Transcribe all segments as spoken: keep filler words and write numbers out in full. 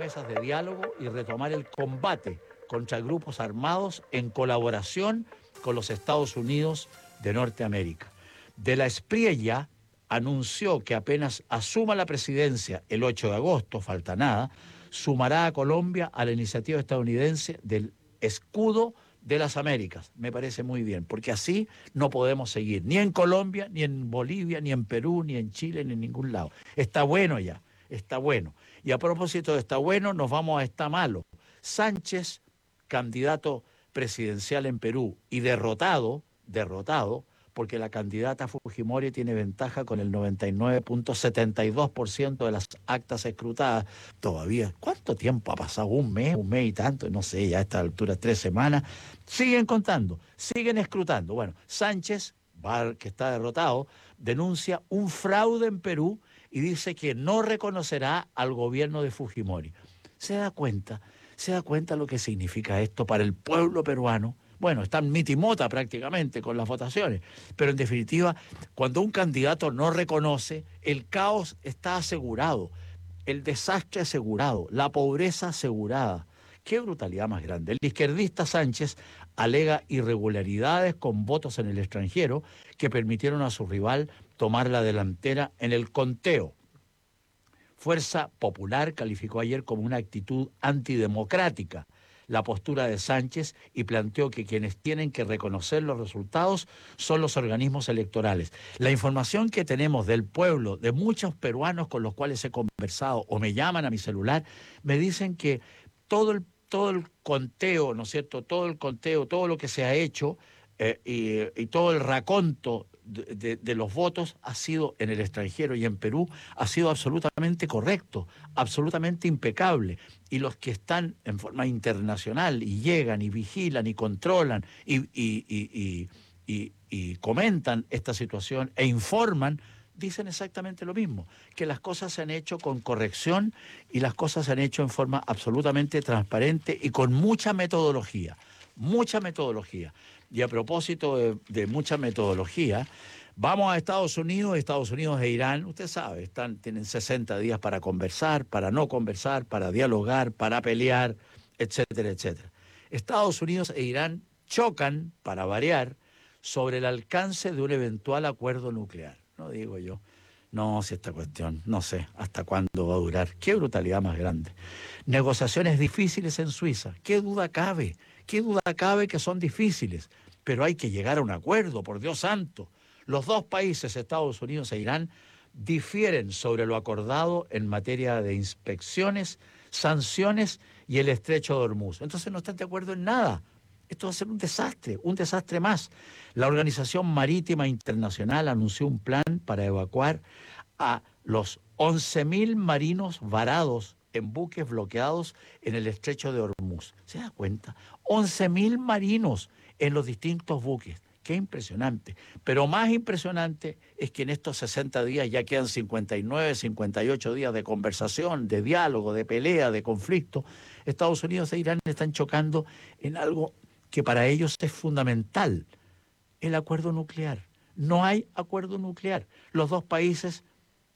mesas de diálogo y retomar el combate contra grupos armados en colaboración con los Estados Unidos de Norteamérica. De la Espriella anunció que apenas asuma la presidencia el ocho de agosto, falta nada, sumará a Colombia a la iniciativa estadounidense del Escudo de las Américas. Me parece muy bien, porque así no podemos seguir, ni en Colombia, ni en Bolivia, ni en Perú, ni en Chile, ni en ningún lado. Está bueno ya, está bueno. Y a propósito de está bueno, nos vamos a está malo. Sánchez, candidato presidencial en Perú y derrotado, derrotado, porque la candidata Fujimori tiene ventaja con el noventa y nueve punto setenta y dos por ciento de las actas escrutadas. Todavía, ¿cuánto tiempo ha pasado? ¿Un mes? ¿Un mes y tanto? No sé, ya a esta altura, tres semanas. Siguen contando, siguen escrutando. Bueno, Sánchez, que está derrotado, denuncia un fraude en Perú y dice que no reconocerá al gobierno de Fujimori. ¿Se da cuenta? ¿Se da cuenta lo que significa esto para el pueblo peruano? Bueno, están mitimota prácticamente con las votaciones, pero en definitiva, cuando un candidato no reconoce, el caos está asegurado, el desastre asegurado, la pobreza asegurada. ¡Qué brutalidad más grande! El izquierdista Sánchez alega irregularidades con votos en el extranjero que permitieron a su rival tomar la delantera en el conteo. Fuerza Popular calificó ayer como una actitud antidemocrática la postura de Sánchez y planteó que quienes tienen que reconocer los resultados son los organismos electorales. La información que tenemos del pueblo, de muchos peruanos con los cuales he conversado o me llaman a mi celular, me dicen que todo el, todo el conteo, ¿no es cierto?, todo el conteo, todo lo que se ha hecho eh, y, y todo el raconto De, de, de los votos ha sido en el extranjero y en Perú ha sido absolutamente correcto, absolutamente impecable. Y los que están en forma internacional y llegan y vigilan y controlan y, y, y, y, y, y comentan esta situación e informan, dicen exactamente lo mismo, que las cosas se han hecho con corrección y las cosas se han hecho en forma absolutamente transparente y con mucha metodología, mucha metodología. Y a propósito de, de mucha metodología, vamos a Estados Unidos, Estados Unidos e Irán, usted sabe, están, tienen sesenta días para conversar, para no conversar, para dialogar, para pelear, etcétera, etcétera. Estados Unidos e Irán chocan, para variar, sobre el alcance de un eventual acuerdo nuclear. No digo yo, no, si esta cuestión, no sé hasta cuándo va a durar. Qué brutalidad más grande. Negociaciones difíciles en Suiza, qué duda cabe, qué duda cabe que son difíciles, pero hay que llegar a un acuerdo, por Dios santo. Los dos países, Estados Unidos e Irán, difieren sobre lo acordado en materia de inspecciones, sanciones y el estrecho de Hormuz. Entonces no están de acuerdo en nada. Esto va a ser un desastre, un desastre más. La Organización Marítima Internacional anunció un plan para evacuar a los once mil marinos varados en buques bloqueados en el estrecho de Hormuz. ¿Se da cuenta? once mil marinos en los distintos buques. Qué impresionante. Pero más impresionante es que en estos sesenta días ya quedan cincuenta y nueve, cincuenta y ocho días de conversación, de diálogo, de pelea, de conflicto. Estados Unidos e Irán están chocando en algo que para ellos es fundamental, el acuerdo nuclear. No hay acuerdo nuclear. Los dos países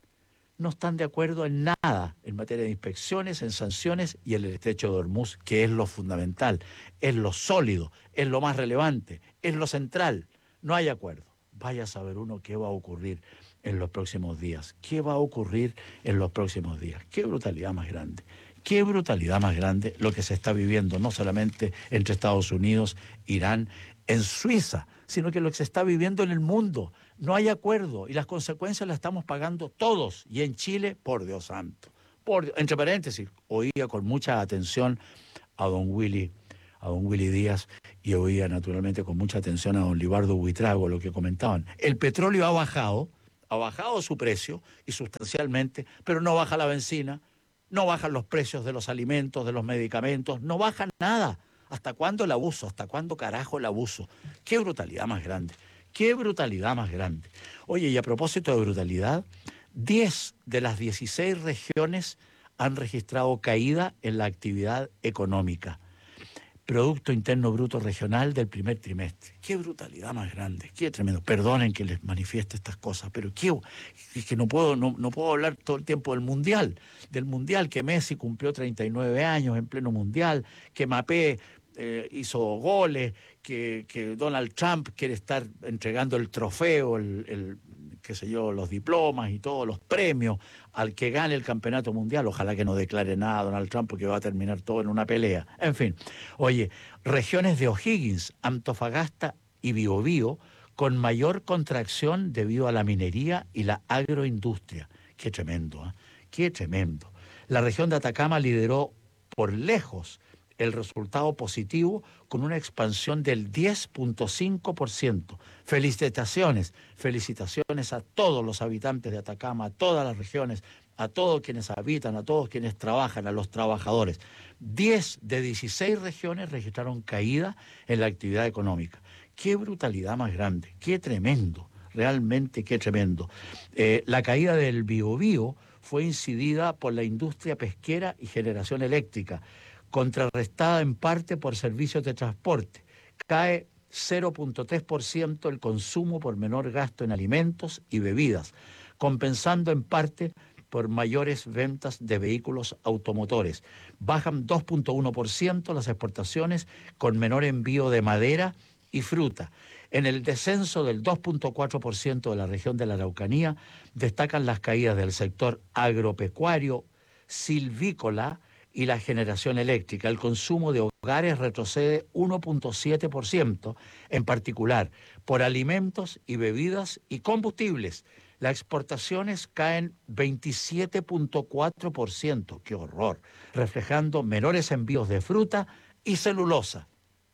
no están de acuerdo en nada en materia de inspecciones, en sanciones y en el estrecho de Hormuz, que es lo fundamental, es lo sólido, es lo más relevante, es lo central. No hay acuerdo. Vaya a saber uno qué va a ocurrir en los próximos días. ¿Qué va a ocurrir en los próximos días? Qué brutalidad más grande. Qué brutalidad más grande lo que se está viviendo, no solamente entre Estados Unidos, Irán, en Suiza, sino que lo que se está viviendo en el mundo. No hay acuerdo y las consecuencias las estamos pagando todos. Y en Chile, por Dios santo. Por, entre paréntesis, oía con mucha atención a don Willy, a don Willy Díaz y oía naturalmente con mucha atención a don Libardo Buitrago lo que comentaban. El petróleo ha bajado, ha bajado su precio y sustancialmente, pero no baja la benzina, no bajan los precios de los alimentos, de los medicamentos, no baja nada. ¿Hasta cuándo el abuso? ¿Hasta cuándo carajo el abuso? ¡Qué brutalidad más grande! ¡Qué brutalidad más grande! Oye, y a propósito de brutalidad, diez de las dieciséis regiones han registrado caída en la actividad económica. Producto Interno Bruto Regional del primer trimestre. Qué brutalidad más grande, qué tremendo. Perdonen que les manifieste estas cosas, pero qué, es que no puedo, no, no puedo hablar todo el tiempo del Mundial, del Mundial que Messi cumplió treinta y nueve años en pleno Mundial, que Mbappé eh, hizo goles, que, que Donald Trump quiere estar entregando el trofeo, el, el qué sé yo, los diplomas y todos los premios al que gane el campeonato mundial. Ojalá que no declare nada Donald Trump porque va a terminar todo en una pelea. En fin, oye, regiones de O'Higgins, Antofagasta y Biobío con mayor contracción debido a la minería y la agroindustria. Qué tremendo, ¿eh? Qué tremendo. La región de Atacama lideró por lejos el resultado positivo con una expansión del diez punto cinco por ciento. Felicitaciones, felicitaciones a todos los habitantes de Atacama, a todas las regiones, a todos quienes habitan, a todos quienes trabajan, a los trabajadores. diez de dieciséis regiones registraron caída en la actividad económica. Qué brutalidad más grande, qué tremendo, realmente qué tremendo. Eh, la caída del Biobío fue incidida por la industria pesquera y generación eléctrica, contrarrestada en parte por servicios de transporte. Cae cero punto tres por ciento el consumo por menor gasto en alimentos y bebidas, compensando en parte por mayores ventas de vehículos automotores. Bajan dos punto uno por ciento las exportaciones con menor envío de madera y fruta. En el descenso del dos punto cuatro por ciento de la región de la Araucanía destacan las caídas del sector agropecuario, silvícola y la generación eléctrica. El consumo de hogares retrocede uno punto siete por ciento, en particular por alimentos y bebidas y combustibles. Las exportaciones caen veintisiete punto cuatro por ciento, qué horror, reflejando menores envíos de fruta y celulosa.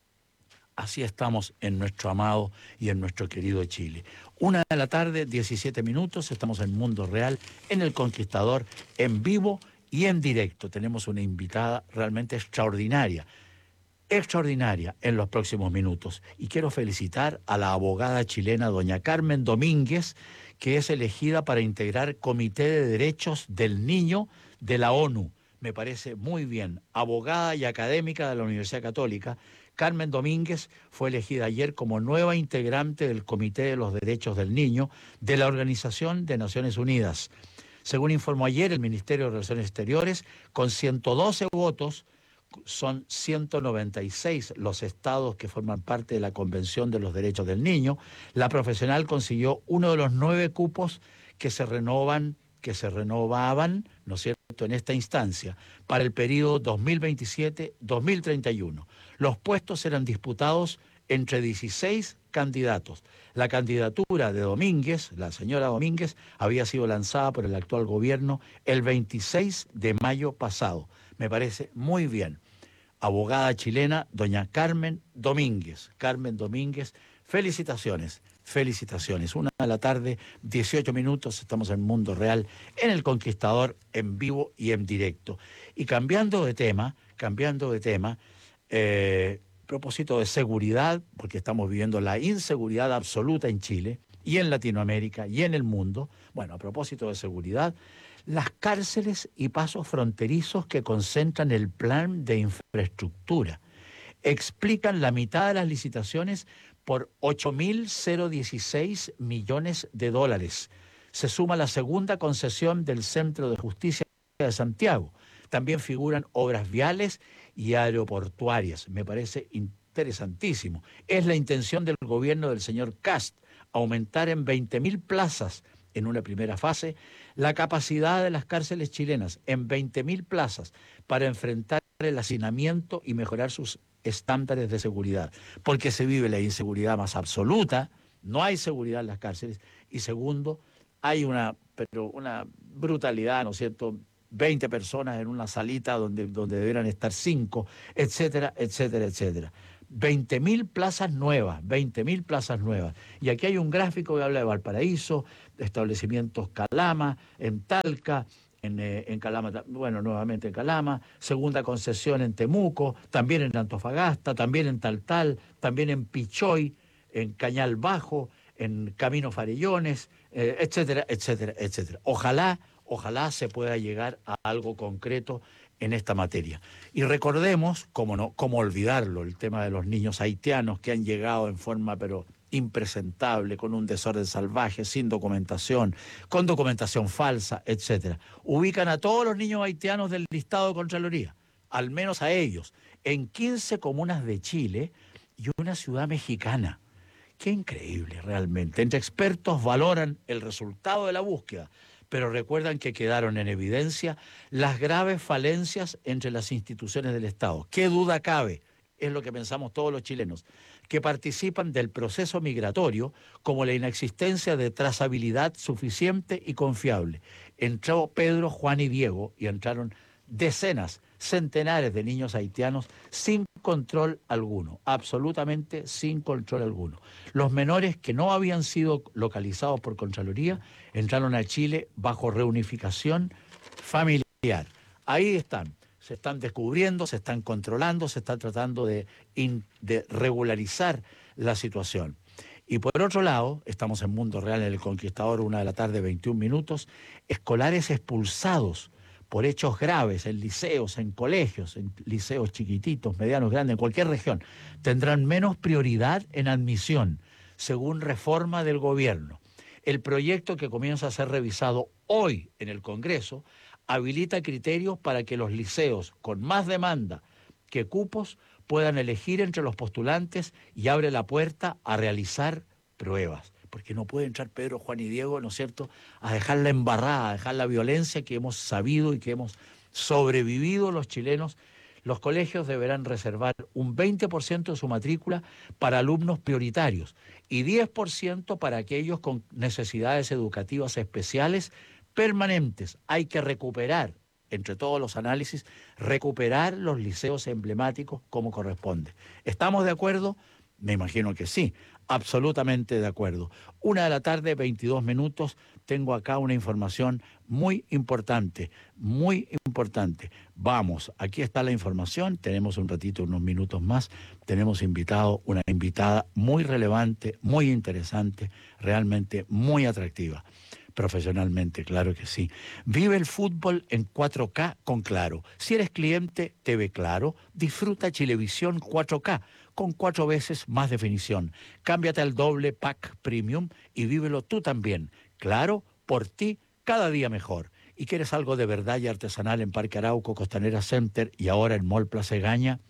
Así estamos en nuestro amado y en nuestro querido Chile. Una de la tarde, diecisiete minutos, estamos en Mundo Real, en El Conquistador, en vivo y en directo. Tenemos una invitada realmente extraordinaria, extraordinaria en los próximos minutos. Y quiero felicitar a la abogada chilena doña Carmen Domínguez, que es elegida para integrar Comité de Derechos del Niño de la ONU. Me parece muy bien. Abogada y académica de la Universidad Católica, Carmen Domínguez fue elegida ayer como nueva integrante del Comité de los Derechos del Niño de la Organización de Naciones Unidas. Según informó ayer el Ministerio de Relaciones Exteriores, con ciento doce votos, son ciento noventa y seis los estados que forman parte de la Convención de los Derechos del Niño. La profesional consiguió uno de los nueve cupos que se renovan, que se renovaban, ¿no es cierto?, en esta instancia, para el periodo dos mil veintisiete a dos mil treinta y uno. Los puestos eran disputados entre dieciséis candidatos. La candidatura de Domínguez, la señora Domínguez, había sido lanzada por el actual gobierno el veintiséis de mayo pasado. Me parece muy bien. Abogada chilena, doña Carmen Domínguez. Carmen Domínguez, felicitaciones, felicitaciones. Una de la tarde, dieciocho minutos, estamos en Mundo Real, en El Conquistador, en vivo y en directo. Y cambiando de tema, cambiando de tema, eh, propósito de seguridad, porque estamos viviendo la inseguridad absoluta en Chile y en Latinoamérica y en el mundo. Bueno, a propósito de seguridad, las cárceles y pasos fronterizos que concentran el plan de infraestructura explican la mitad de las licitaciones por ocho mil dieciséis millones de dólares. Se suma la segunda concesión del Centro de Justicia de Santiago. También figuran obras viales y aeroportuarias. Me parece interesantísimo. Es la intención del gobierno del señor Kast aumentar en veinte mil plazas en una primera fase la capacidad de las cárceles chilenas en veinte mil plazas para enfrentar el hacinamiento y mejorar sus estándares de seguridad, porque se vive la inseguridad más absoluta, no hay seguridad en las cárceles, y segundo, hay una, pero una brutalidad, ¿no es cierto?, veinte personas en una salita donde, donde deberían estar cinco, etcétera, etcétera, etcétera. veinte mil plazas nuevas, veinte mil plazas nuevas. Y aquí hay un gráfico que habla de Valparaíso, de establecimientos Calama, en Talca, en, eh, en Calama, bueno, nuevamente en Calama, segunda concesión en Temuco, también en Antofagasta, también en Taltal, también en Pichoy, en Cañal Bajo, en Camino Farellones, eh, etcétera, etcétera, etcétera. Ojalá, ojalá se pueda llegar a algo concreto en esta materia. Y recordemos, cómo no, cómo olvidarlo, el tema de los niños haitianos que han llegado en forma pero impresentable, con un desorden salvaje, sin documentación, con documentación falsa, etcétera. Ubican a todos los niños haitianos del listado de Contraloría, al menos a ellos, en quince comunas de Chile y una ciudad mexicana. Qué increíble realmente. Entre expertos valoran el resultado de la búsqueda, pero recuerdan que quedaron en evidencia las graves falencias entre las instituciones del Estado. ¿Qué duda cabe? Es lo que pensamos todos los chilenos, que participan del proceso migratorio, como la inexistencia de trazabilidad suficiente y confiable. Entró Pedro, Juan y Diego y entraron decenas, centenares de niños haitianos sin control alguno, absolutamente sin control alguno. Los menores que no habían sido localizados por Contraloría entraron a Chile bajo reunificación familiar. Ahí están, se están descubriendo, se están controlando, se está tratando de, in, de regularizar la situación. Y por otro lado, estamos en Mundo Real en El Conquistador, una de la tarde, veintiún minutos, escolares expulsados por hechos graves en liceos, en colegios, en liceos chiquititos, medianos, grandes, en cualquier región, tendrán menos prioridad en admisión, según reforma del gobierno. El proyecto, que comienza a ser revisado hoy en el Congreso, habilita criterios para que los liceos con más demanda que cupos puedan elegir entre los postulantes y abre la puerta a realizar pruebas. Porque no puede entrar Pedro, Juan y Diego, ¿no es cierto?, a dejar la embarrada, a dejar la violencia que hemos sabido y que hemos sobrevivido los chilenos. Los colegios deberán reservar un veinte por ciento de su matrícula para alumnos prioritarios y diez por ciento para aquellos con necesidades educativas especiales permanentes. Hay que recuperar, entre todos los análisis, recuperar los liceos emblemáticos como corresponde. ¿Estamos de acuerdo? Me imagino que sí, absolutamente de acuerdo. Una de la tarde, veintidós minutos, tengo acá una información muy importante, muy importante. Vamos, aquí está la información, tenemos un ratito, unos minutos más, tenemos invitado, una invitada muy relevante, muy interesante, realmente muy atractiva. Profesionalmente, claro que sí. Vive el fútbol en cuatro K con Claro. Si eres cliente T V Claro, disfruta Chilevisión cuatro K con cuatro veces más definición. Cámbiate al doble pack premium y vívelo tú también. Claro, por ti, cada día mejor. ¿Y quieres algo de verdad y artesanal en Parque Arauco, Costanera Center y ahora en Mall Plaza Egaña?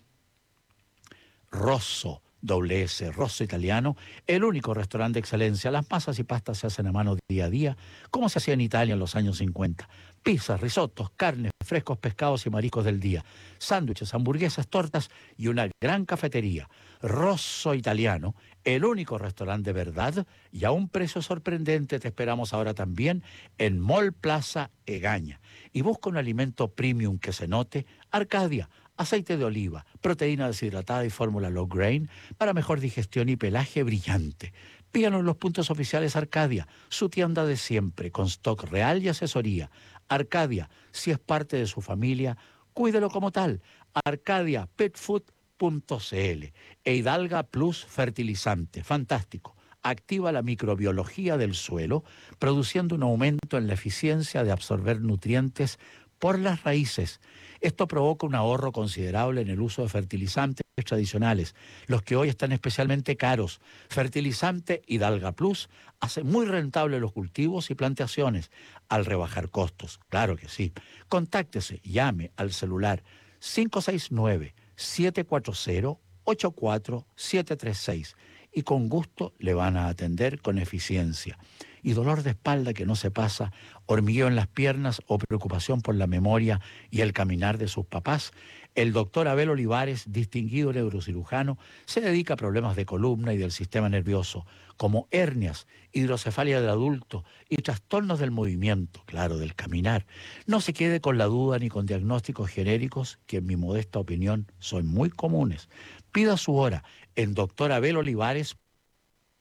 Rosso. Doble S, Rosso Italiano, el único restaurante de excelencia. Las masas y pastas se hacen a mano día a día, como se hacía en Italia en los años cincuenta. Pizzas, risotos, carnes, frescos pescados y mariscos del día, sándwiches, hamburguesas, tortas y una gran cafetería. Rosso Italiano, el único restaurante de verdad y a un precio sorprendente. Te esperamos ahora también en Mall Plaza Egaña. Y busca un alimento premium que se note. Arcadia, aceite de oliva, proteína deshidratada y fórmula low grain para mejor digestión y pelaje brillante. Pídanos en los puntos oficiales Arcadia, su tienda de siempre, con stock real y asesoría. Arcadia, si es parte de su familia, cuídelo como tal. arcadia pet food punto c l. E Hidalga Plus Fertilizante, fantástico. Activa la microbiología del suelo, produciendo un aumento en la eficiencia de absorber nutrientes por las raíces. Esto provoca un ahorro considerable en el uso de fertilizantes tradicionales, los que hoy están especialmente caros. Fertilizante Hidalga Plus hace muy rentable los cultivos y plantaciones al rebajar costos. Claro que sí. Contáctese, llame al celular cinco seis nueve, siete cuatro cero, ocho cuatro siete tres seis y con gusto le van a atender con eficiencia. Y dolor de espalda que no se pasa, hormigueo en las piernas o preocupación por la memoria y el caminar de sus papás, el doctor Abel Olivares, distinguido neurocirujano, se dedica a problemas de columna y del sistema nervioso, como hernias, hidrocefalia del adulto y trastornos del movimiento, claro, del caminar. No se quede con la duda ni con diagnósticos genéricos, que en mi modesta opinión son muy comunes. Pida su hora en doctor abel olivares